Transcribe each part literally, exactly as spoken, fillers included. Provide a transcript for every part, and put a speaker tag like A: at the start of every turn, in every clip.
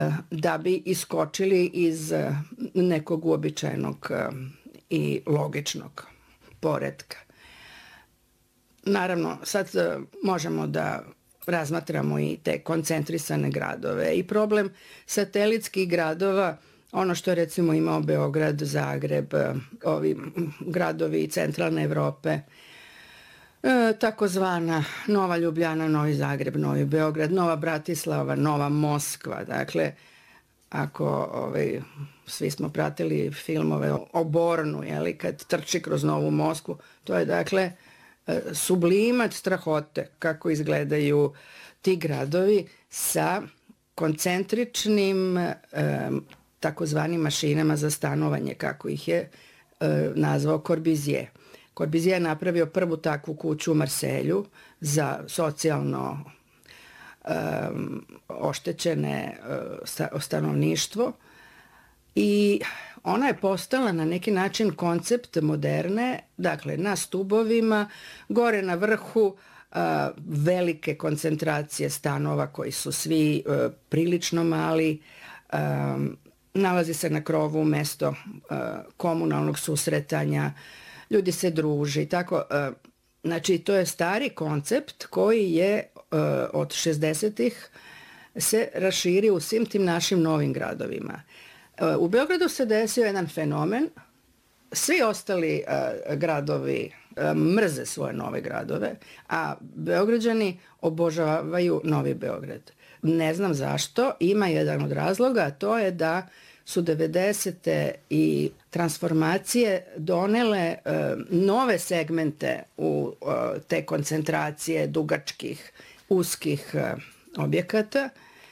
A: da bi iskočili iz nekog uobičajenog i logičnog poretka. Naravno, sad možemo da razmatramo i te koncentrisane gradove i problem satelitskih gradova, ono što je recimo imao Beograd, Zagreb, ovi gradovi centralne Evrope, e, takozvana Nova Ljubljana, Novi Zagreb, Novi Beograd, Nova Bratislava, Nova Moskva. Dakle, ako ovaj, svi smo pratili filmove o Bornu, jeli, kad trči kroz Novu Moskvu, to je dakle sublimat strahote kako izgledaju ti gradovi sa koncentričnim e, takozvanim mašinama za stanovanje, kako ih je e, nazvao Corbusier. Corbusier je napravio prvu takvu kuću u Marselju za socijalno e, oštećene e, stanovništvo i ona je postala na neki način koncept moderne, dakle na stubovima, gore na vrhu a, velike koncentracije stanova koji su svi a, prilično mali, a, nalazi se na krovu mesto a, komunalnog susretanja, ljudi se druži, tako, a, znači to je stari koncept koji je a, od šezdesetih se raširio u svim tim našim novim gradovima. U Beogradu se desio jedan fenomen. Svi ostali uh, gradovi uh, mrze svoje nove gradove, a Beograđani obožavaju Novi Beograd. Ne znam zašto, ima jedan od razloga, a to je da su devedesete i transformacije donele uh, nove segmente u uh, te koncentracije dugačkih, uskih uh, objekata.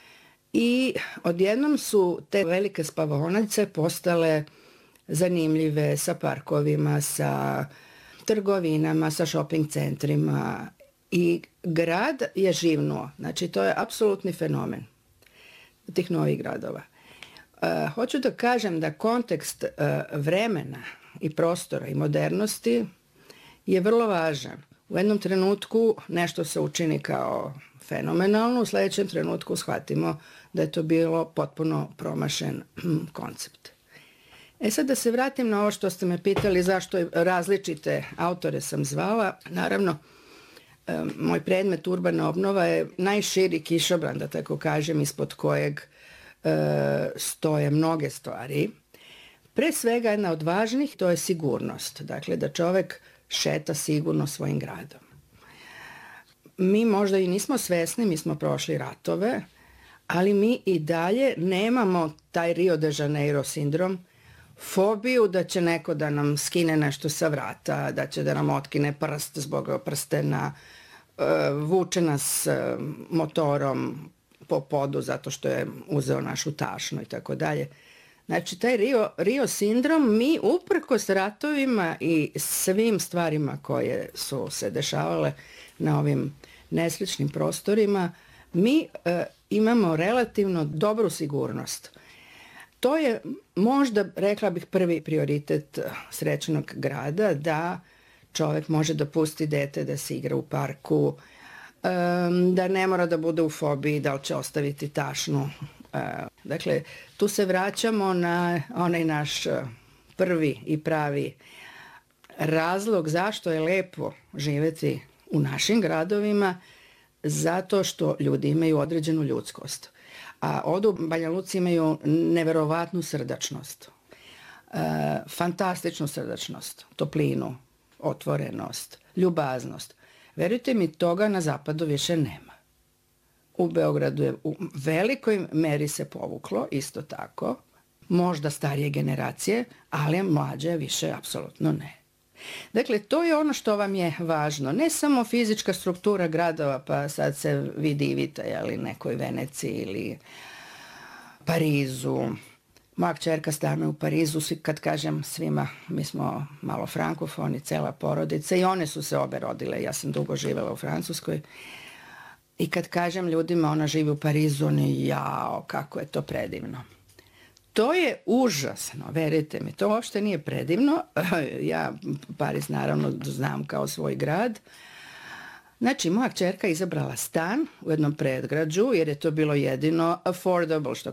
A: I odjednom su te velike spavaonice postale zanimljive sa parkovima, sa trgovinama, sa shopping centrima i grad je živnuo. Znači to je apsolutni fenomen tih novih gradova. Uh, hoću da kažem da kontekst uh, vremena i prostora i modernosti je vrlo važan. U jednom trenutku nešto se učini kao fenomenalno, u sljedećem trenutku shvatimo da je to bilo potpuno promašen koncept. E sad da se vratim na ovo što ste me pitali zašto različite autore sam zvala. Naravno, moj predmet urbana obnova je najširi kišobran, da tako kažem, ispod kojeg e, stoje mnoge stvari. Pre svega jedna od važnih, to je sigurnost. Dakle, da čovek šeta sigurno svojim gradom. Mi možda i nismo svesni, mi smo prošli ratove, ali mi i dalje nemamo taj Rio de Janeiro sindrom, fobiju da će neko da nam skine nešto sa vrata, da će da nam otkine prst zbog prstena, vuče nas motorom po podu zato što je uzeo našu tašnu i tako dalje. Znači, taj Rio, Rio sindrom mi uprkos ratovima i svim stvarima koje su se dešavale na ovim nesličnim prostorima, mi e, imamo relativno dobru sigurnost. To je možda, rekla bih, prvi prioritet srećnog grada, da čovjek može da pusti dete da se igra u parku, e, da ne mora da bude u fobiji da li će ostaviti tašnu. E, dakle, tu se vraćamo na onaj naš prvi i pravi razlog zašto je lepo živjeti u našim gradovima, zato što ljudi imaju određenu ljudskost. A ovdje u Banja Luci imaju neverovatnu srdačnost, e, fantastičnu srdačnost, toplinu, otvorenost, ljubaznost. Verujte mi, toga na zapadu više nema. U Beogradu je u velikoj meri se povuklo, isto tako, možda starije generacije, ali mlađe više apsolutno ne. Dakle, to je ono što vam je važno. Ne samo fizička struktura gradova, pa sad se vi divite, jeli, nekoj Veneciji ili Parizu. Moja kćerka stanuje u Parizu, kad kažem svima, mi smo malo frankofoni, cela porodica, i one su se obe rodile. Ja sam dugo živjela u Francuskoj. I kad kažem ljudima ona živi u Parizu, oni, jao, kako je to predivno. To je užasno, verite mi, to uopšte nije predivno. Ja Pariz naravno znam kao svoj grad. Znači, moja kćerka izabrala stan u jednom predgrađu, jer je to bilo jedino affordable, što